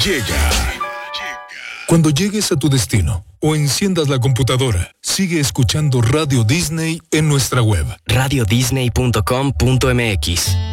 Llega. Cuando llegues a tu destino o enciendas la computadora, sigue escuchando Radio Disney en nuestra web. radiodisney.com.mx